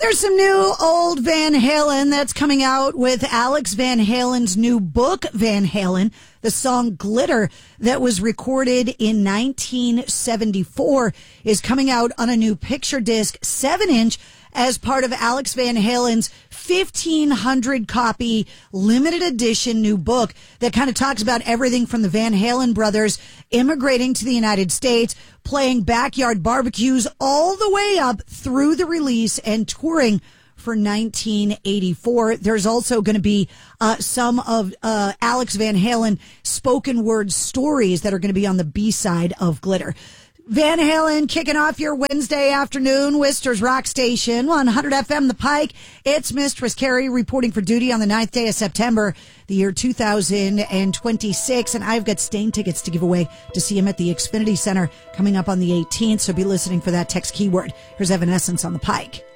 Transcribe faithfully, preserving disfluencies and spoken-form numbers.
There's some new old Van Halen that's coming out with Alex Van Halen's new book, Van Halen. The song Glitter that was recorded in nineteen seventy-four is coming out on a new picture disc, seven inch, as part of Alex Van Halen's fifteen hundred copy limited edition new book that kind of talks about everything from the Van Halen brothers immigrating to the United States, playing backyard barbecues all the way up through the release and touring for nineteen eighty-four. There's also going to be uh, some of uh, Alex Van Halen spoken word stories that are going to be on the B-side of Glitter. Van Halen kicking off your Wednesday afternoon, Worcester's Rock Station, one hundred F M The Pike. It's Mistress Carrie reporting for duty on the ninth day of September, the year two thousand twenty-six. And I've got Stain tickets to give away to see him at the Xfinity Center coming up on the eighteenth. So be listening for that text keyword. Here's Evanescence on The Pike.